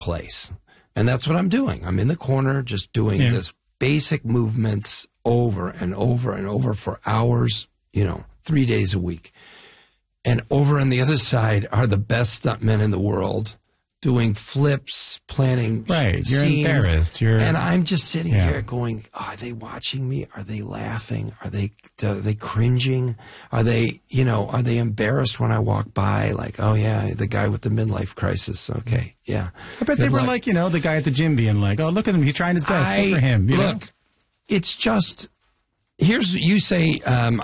place. And that's what I'm doing. I'm in the corner just doing this basic movements over and over and over for hours, 3 days a week. And over on the other side are the best stuntmen in the world doing flips, planning Right, you're scenes. embarrassed. And I'm just sitting here going, are they watching me? Are they laughing? Are they cringing? Are they embarrassed when I walk by? Like, oh yeah, the guy with the midlife crisis. Okay, yeah. I bet they were like, the guy at the gym being like, oh, look at him. He's trying his best. Good for him. Look, it's just, you say,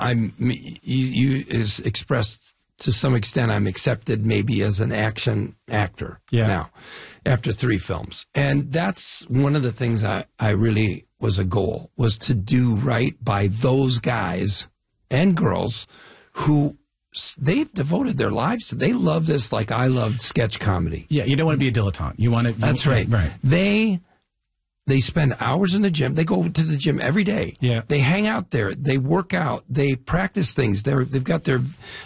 you is expressed to some extent I'm accepted maybe as an action actor now after 3 films. And that's one of the things I really was a goal, was to do right by those guys and girls who they've devoted their lives to. They love this like I loved sketch comedy. Yeah, you don't want to be a dilettante. You want to. That's right. Right. They spend hours in the gym. They go to the gym every day. Yeah. They hang out there. They work out. They practice things. They've got their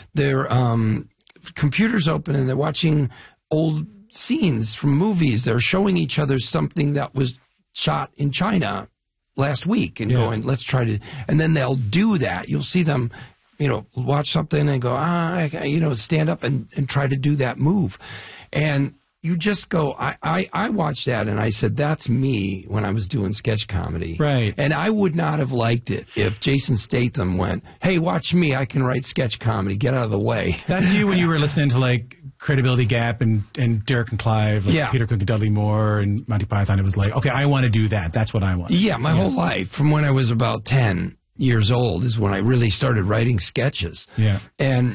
computers open and they're watching old scenes from movies. They're showing each other something that was shot in China last week and going, let's try to. And then they'll do that. You'll see them, watch something and go, stand up and try to do that move. And you just go, I watched that and I said, that's me when I was doing sketch comedy. Right. And I would not have liked it if Jason Statham went, hey, watch me, I can write sketch comedy, get out of the way. That's you when you were listening to like Credibility Gap and Derek and Clive, like Peter Cook and Dudley Moore and Monty Python. It was like, okay, I want to do that. That's what I want. Yeah, my whole life, from when I was about 10 years old is when I really started writing sketches. Yeah. And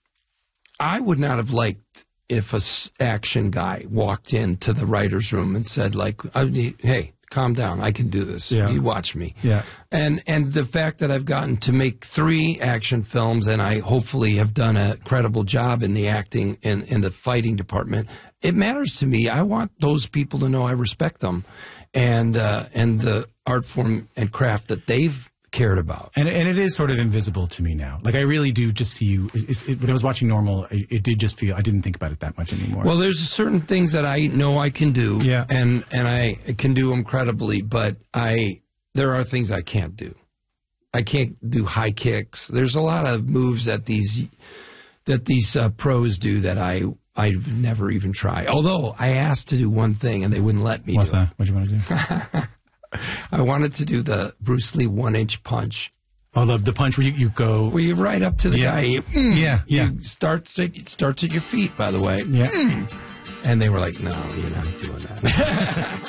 I would not have liked if a action guy walked into the writer's room and said, like, hey, calm down, I can do this. Yeah. You watch me. Yeah. And the fact that I've gotten to make 3 action films and I hopefully have done a credible job in the acting and in the fighting department, it matters to me. I want those people to know I respect them and the art form and craft that they've cared about. And it is sort of invisible to me now. Like, I really do just see you. When I was watching Normal, it did just feel, I didn't think about it that much anymore. Well, there's certain things that I know I can do, and I can do them credibly, but there are things I can't do. I can't do high kicks. There's a lot of moves that these pros do that I never even try. Although I asked to do one thing and they wouldn't let me. What's do that? It. What do you want to do? I wanted to do the Bruce Lee 1-inch punch. Oh, the punch where you go... Where you right up to the guy. You starts at your feet, by the way. Yeah. And they were like, no, you're not doing that.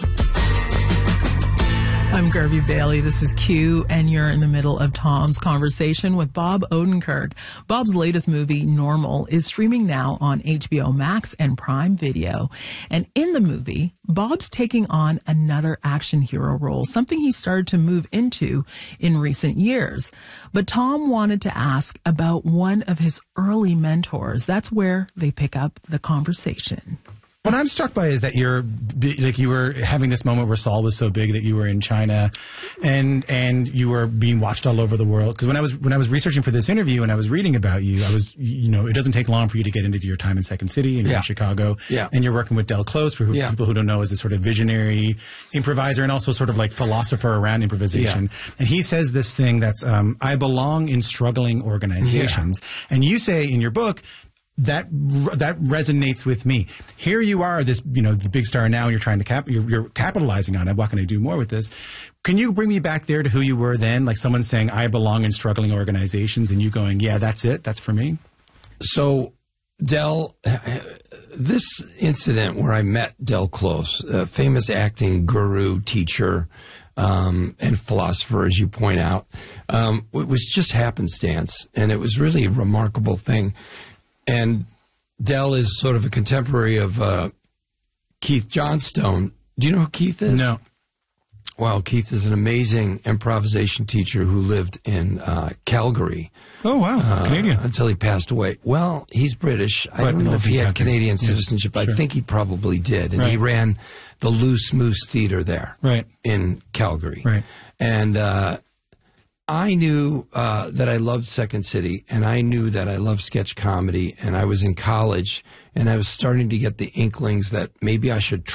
I'm Garvey Bailey. This is Q, and you're in the middle of Tom's conversation with Bob Odenkirk. Bob's latest movie, Normal, is streaming now on HBO Max and Prime Video. And in the movie, Bob's taking on another action hero role, something he started to move into in recent years. But Tom wanted to ask about one of his early mentors. That's where they pick up the conversation. What I'm struck by is that you were having this moment where Saul was so big that you were in China, and you were being watched all over the world. Because when I was researching for this interview and I was reading about you, I was it doesn't take long for you to get into your time in Second City and you're in Chicago, and you're working with Del Close, for people who don't know, is a sort of visionary improviser and also sort of like philosopher around improvisation. And he says this thing that's I belong in struggling organizations, and you say in your book, that resonates with me. Here you are, this the big star now. You're trying to you're capitalizing on it. What can I do more with this? Can you bring me back there to who you were then? Like someone saying, "I belong in struggling organizations," and you going, "Yeah, that's it. That's for me." So, Del, this incident where I met Del Close, a famous acting guru, teacher, and philosopher, as you point out, it was just happenstance, and it was really a remarkable thing. And Del is sort of a contemporary of Keith Johnstone. Do you know who Keith is? No. Well, Keith is an amazing improvisation teacher who lived in Calgary. Oh, wow. Canadian. Until he passed away. Well, he's British. I don't know if he had Canadian citizenship. Yeah, sure. I think he probably did. And he ran the Loose Moose Theater there in Calgary. Right. And I knew that I loved Second City, and I knew that I loved sketch comedy, and I was in college, and I was starting to get the inklings that maybe I should